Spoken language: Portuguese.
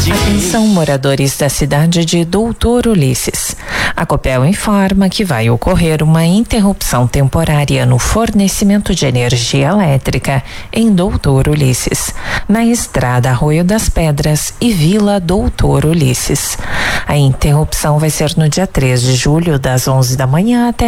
Atenção, moradores da cidade de Doutor Ulisses. A Copel informa que vai ocorrer uma interrupção temporária no fornecimento de energia elétrica em Doutor Ulisses, na estrada Arroio das Pedras e Vila Doutor Ulisses. A interrupção vai ser no dia 3 de julho, das 11 da manhã até